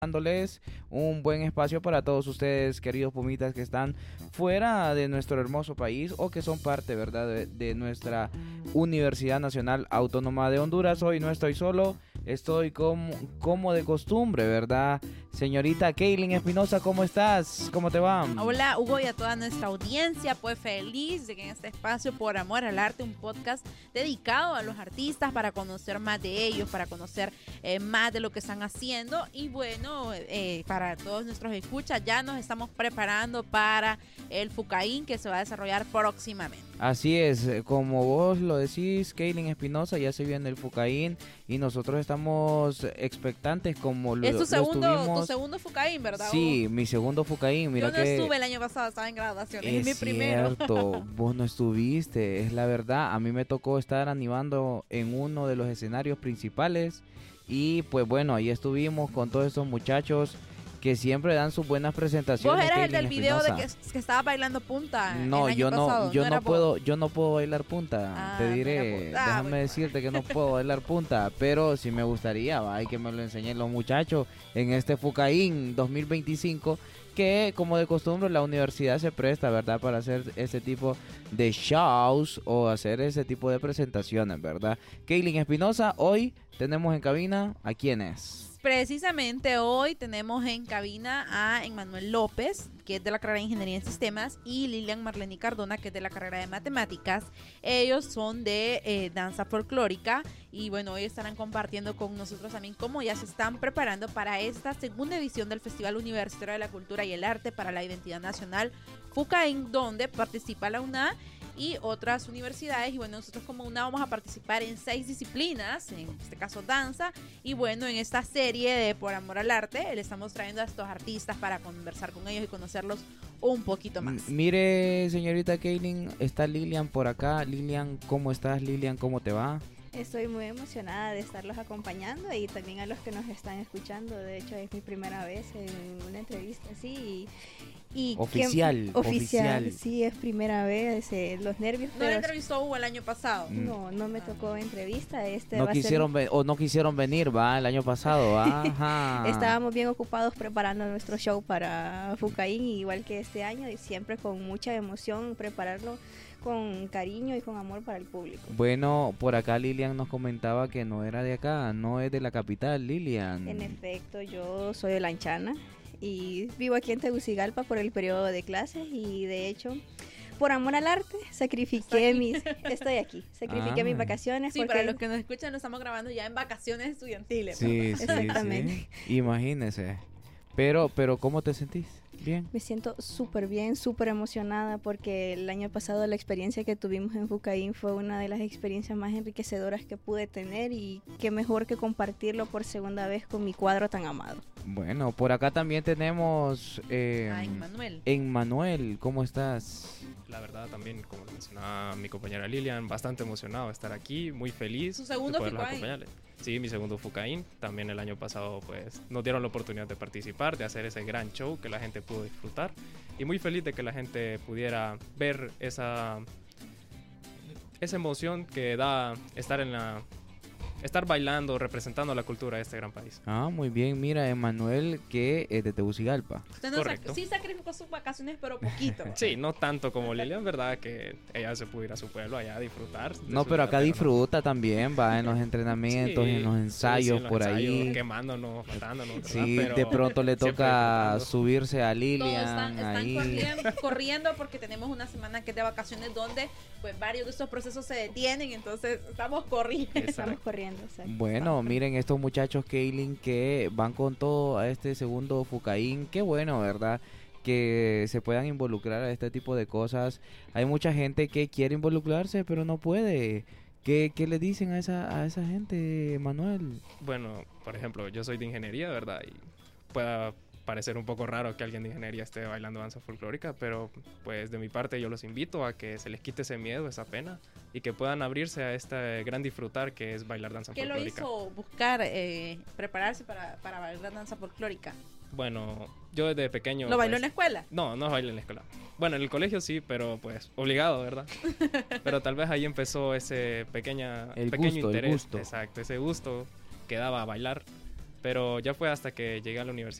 dándoles un buen espacio para todos ustedes, queridos pumitas que están fuera de nuestro hermoso país o que son parte, ¿verdad?, de nuestra Universidad Nacional Autónoma de Honduras. Hoy no estoy solo, estoy como de costumbre, ¿verdad? Señorita Kaylin Espinosa, ¿cómo estás? ¿Cómo te va? Hola Hugo y a toda nuestra audiencia, pues feliz de que en este espacio Por Amor al Arte, un podcast dedicado a los artistas para conocer más de ellos, para conocer más de lo que están haciendo. Y bueno, para todos nuestros escuchas, ya nos estamos preparando para el FUCAIN que se va a desarrollar próximamente. Así es, como vos lo decís, Kaylin Espinosa, ya se viene el FUCAIN y nosotros estamos expectantes como Es tu estuvimos. segundo FUCAIN, ¿verdad? Sí, mi segundo FUCAIN. Mira, yo no estuve el año pasado, estaba en graduaciones, es mi primero. Es cierto, vos no estuviste, es la verdad. A mí me tocó estar animando en uno de los escenarios principales y pues bueno, ahí estuvimos con todos estos muchachos que siempre dan sus buenas presentaciones. ¿Vos eras el Kaylin del video de Espinosa. que estaba bailando punta? No, el año pasado? yo no era puedo, vos. yo no puedo bailar punta. Ah, Te no diré, era punta. déjame Bueno. decirte que no puedo bailar punta, pero sí me gustaría, y que me lo enseñen los muchachos en este FUCAIN 2025, que como de costumbre la universidad se presta, ¿verdad?, para hacer ese tipo de shows o hacer ese tipo de presentaciones, ¿verdad? Kaylin Espinosa, hoy tenemos en cabina ¿a quién es? Precisamente hoy tenemos en cabina a Emmanuel López, que es de la carrera de Ingeniería en Sistemas, y Lilian Marlene Cardona, que es de la carrera de Matemáticas. Ellos son de danza folclórica y bueno, hoy estarán compartiendo con nosotros también cómo ya se están preparando para esta segunda edición del Festival Universitario de la Cultura y el Arte para la Identidad Nacional FUCAIN, donde participa la UNA y otras universidades. Y bueno, nosotros como UNA vamos a participar en 6 disciplinas, en este caso danza. Y bueno, en esta serie de Por Amor al Arte le estamos trayendo a estos artistas para conversar con ellos y conocerlos un poquito más. Mire, señorita Kaylin, está Lilian por acá. Lilian, ¿cómo estás? Lilian, ¿cómo te va? Estoy muy emocionada de estarlos acompañando y también a los que nos están escuchando. De hecho, es mi primera vez en una entrevista así. Y Oficial. Sí, es primera vez. Los nervios. ¿No le entrevistó Hugo el año pasado? No me tocó entrevista. No quisieron venir, va, el año pasado, ajá. Estábamos bien ocupados preparando nuestro show para FUCAIN, igual que este año, y siempre con mucha emoción prepararlo con cariño y con amor para el público. Bueno, por acá Lilian nos comentaba que no era de acá, no es de la capital, Lilian. En efecto, yo soy de Lanchana y vivo aquí en Tegucigalpa por el periodo de clases y de hecho, por amor al arte, sacrifiqué mis vacaciones. Sí, para los que nos escuchan, lo estamos grabando ya en vacaciones estudiantiles. Sí, sí, exactamente. Sí. Imagínese. Pero, ¿cómo te sentís? ¿Bien? Me siento súper bien, súper emocionada porque el año pasado la experiencia que tuvimos en FUCAIN fue una de las experiencias más enriquecedoras que pude tener y qué mejor que compartirlo por segunda vez con mi cuadro tan amado. Bueno, por acá también tenemos Emmanuel. Emmanuel, ¿cómo estás? La verdad también, como lo mencionaba mi compañera Lilian, bastante emocionado de estar aquí, muy feliz. ¿Su segundo de poderlos FUCAIN? acompañarles. Sí, mi segundo FUCAIN. También el año pasado pues nos dieron la oportunidad de participar, de hacer ese gran show que la gente pudo disfrutar. Y muy feliz de que la gente pudiera ver esa emoción que da estar bailando, representando la cultura de este gran país. Ah, muy bien. Mira, Emmanuel, que es de Tegucigalpa. Usted no Correcto. sí sacrificó sus vacaciones, pero poquito. Sí, no tanto como Lilian, ¿verdad? Que ella se pudo ir a su pueblo allá a disfrutar. No, pero acá disfruta también, va en los entrenamientos, Sí, en los ensayos, en los por ensayos, ahí. quemándonos, matándonos. ¿verdad? Sí, Pero de pronto le siempre toca disfrutando. subirse a Todos Lilian están ahí. corriendo porque tenemos una semana que es de vacaciones donde pues varios de estos procesos se detienen, entonces estamos corriendo. Estamos corriendo, exacto. Bueno, miren estos muchachos, Kaylin, que van con todo a este segundo FUCAIN. Qué bueno, ¿verdad?, que se puedan involucrar a este tipo de cosas. Hay mucha gente que quiere involucrarse, pero no puede. ¿Qué le dicen a esa gente, Manuel? Bueno, por ejemplo, yo soy de ingeniería, ¿verdad? Y pueda parecer un poco raro que alguien de ingeniería esté bailando danza folclórica, pero pues de mi parte yo los invito a que se les quite ese miedo, esa pena, y que puedan abrirse a este gran disfrutar que es bailar danza ¿Qué lo folclórica. hizo buscar prepararse para bailar danza folclórica? Bueno, yo desde pequeño... ¿Lo bailó pues, en la escuela? No bailé en la escuela. Bueno, en el colegio sí, pero pues obligado, ¿verdad? Pero tal vez ahí empezó ese pequeño gusto, interés. el gusto. Exacto, ese gusto que daba a bailar. Pero ya fue hasta que llegué a la universidad